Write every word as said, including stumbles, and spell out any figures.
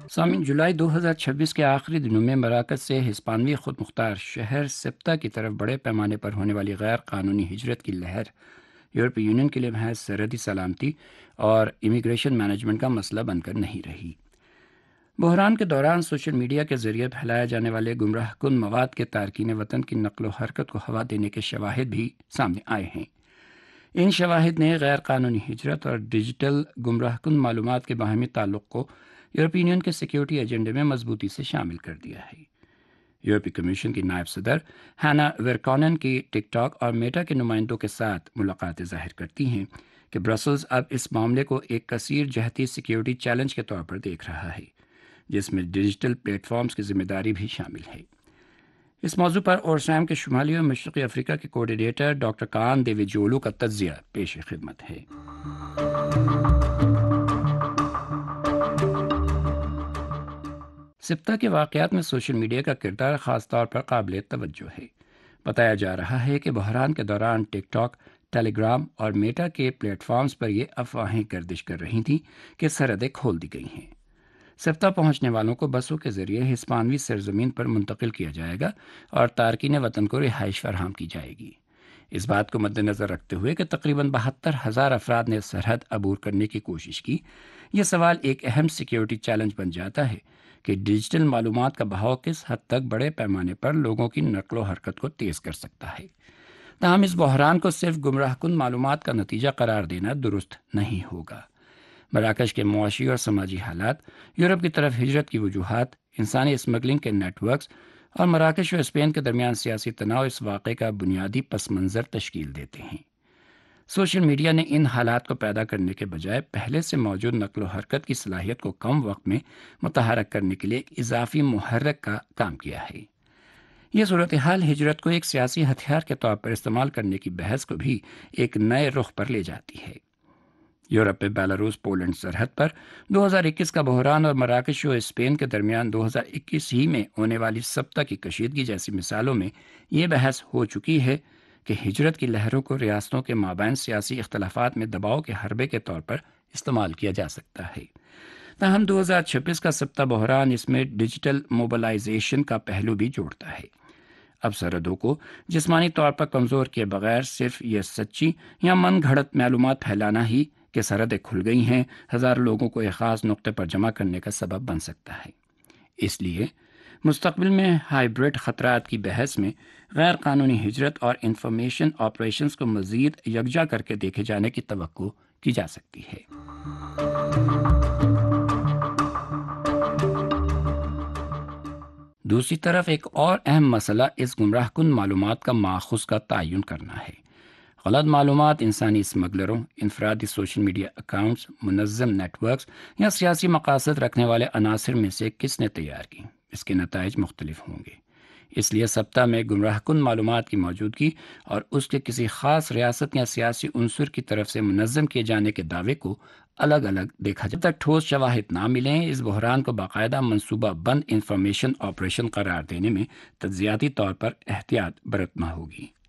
سامعین، جولائی دو ہزار چھبیس کے آخری دنوں میں مراکز سے ہسپانوی خود مختار شہر سبتا کی طرف بڑے پیمانے پر ہونے والی غیر قانونی ہجرت کی لہر یورپی یونین کے لیے محض سرحدی سلامتی اور امیگریشن مینجمنٹ کا مسئلہ بن کر نہیں رہی۔ بحران کے دوران سوشل میڈیا کے ذریعے پھیلائے جانے والے گمراہ کن مواد کے تارکین وطن کی نقل و حرکت کو ہوا دینے کے شواہد بھی سامنے آئے ہیں۔ ان شواہد نے غیر قانونی ہجرت اور ڈیجیٹل گمراہ کن معلومات کے باہمی تعلق کو یورپی یونین کے سیکیورٹی ایجنڈے میں مضبوطی سے شامل کر دیا ہے۔ یورپی کمیشن کی نائب صدر ہینا ویرکونن کی ٹک ٹاک اور میٹا کے نمائندوں کے ساتھ ملاقاتیں ظاہر کرتی ہیں کہ برسلز اب اس معاملے کو ایک کثیر جہتی سیکیورٹی چیلنج کے طور پر دیکھ رہا ہے، جس میں ڈیجیٹل پلیٹ فارمز کی ذمہ داری بھی شامل ہے۔ اس موضوع پر اورسام کے شمالی اور مشرقی افریقہ کے کوآرڈینیٹر ڈاکٹر کان دیوی جولو کا تجزیہ پیش خدمت ہے۔ سبتا کے واقعات میں سوشل میڈیا کا کردار خاص طور پر قابل توجہ ہے۔ بتایا جا رہا ہے کہ بحران کے دوران ٹک ٹاک، ٹیلی گرام اور میٹا کے پلیٹ فارمز پر یہ افواہیں گردش کر رہی تھیں کہ سرحدیں کھول دی گئی ہیں۔ سبتا پہنچنے والوں کو بسوں کے ذریعے ہسپانوی سرزمین پر منتقل کیا جائے گا اور تارکین وطن کو رہائش فراہم کی جائے گی۔ اس بات کو مد نظر رکھتے ہوئے کہ تقریباً بہتر ہزار افراد نے سرحد عبور کرنے کی کوشش کی، یہ سوال ایک اہم سیکیورٹی چیلنج بن جاتا ہے کہ ڈیجیٹل معلومات کا بہاؤ کس حد تک بڑے پیمانے پر لوگوں کی نقل و حرکت کو تیز کر سکتا ہے۔ تاہم اس بحران کو صرف گمراہ کن معلومات کا نتیجہ قرار دینا درست نہیں ہوگا۔ مراکش کے معاشی اور سماجی حالات، یورپ کی طرف ہجرت کی وجوہات، انسانی اسمگلنگ کے نیٹ ورکس اور مراکش و اسپین کے درمیان سیاسی تناؤ اس واقعے کا بنیادی پس منظر تشکیل دیتے ہیں۔ سوشل میڈیا نے ان حالات کو پیدا کرنے کے بجائے پہلے سے موجود نقل و حرکت کی صلاحیت کو کم وقت میں متحرک کرنے کے لیے ایک اضافی محرک کا کام کیا ہے۔ یہ صورتحال ہجرت کو ایک سیاسی ہتھیار کے طور پر استعمال کرنے کی بحث کو بھی ایک نئے رخ پر لے جاتی ہے۔ یورپ میں بیلاروس پولینڈ سرحد پر دو ہزار اکیس کا بحران اور مراکش و اسپین کے درمیان دو ہزار اکیس ہی میں ہونے والی سبتا کی کشیدگی جیسی مثالوں میں یہ بحث ہو چکی ہے کہ ہجرت کی لہروں کو ریاستوں کے مابین سیاسی اختلافات میں دباؤ کے حربے کے طور پر استعمال کیا جا سکتا ہے۔ تاہم دو ہزار چھبیس کا سبتا بحران اس میں ڈیجیٹل موبلائزیشن کا پہلو بھی جوڑتا ہے۔ اب سرحدوں کو جسمانی طور پر کمزور کیے بغیر صرف یہ سچی یا من گھڑت معلومات پھیلانا ہی کہ سرحدیں کھل گئی ہیں ہزاروں لوگوں کو ایک خاص نقطے پر جمع کرنے کا سبب بن سکتا ہے۔ اس لیے مستقبل میں ہائبرڈ خطرات کی بحث میں غیر قانونی ہجرت اور انفارمیشن آپریشنز کو مزید یکجا کر کے دیکھے جانے کی توقع کی جا سکتی ہے۔ دوسری طرف ایک اور اہم مسئلہ اس گمراہ کن معلومات کا ماخذ کا تعین کرنا ہے۔ غلط معلومات انسانی اسمگلروں، انفرادی سوشل میڈیا اکاؤنٹس، منظم نیٹ ورکس یا سیاسی مقاصد رکھنے والے عناصر میں سے کس نے تیار کی، اس کے نتائج مختلف ہوں گے۔ اس لیے سبتا میں گمراہ کن معلومات کی موجودگی اور اس کے کسی خاص ریاست یا سیاسی عنصر کی طرف سے منظم کیے جانے کے دعوے کو الگ الگ دیکھا جب تک ٹھوس شواہد نہ ملیں، اس بحران کو باقاعدہ منصوبہ بند انفارمیشن آپریشن قرار دینے میں تجزیاتی طور پر احتیاط برتنا ہوگی۔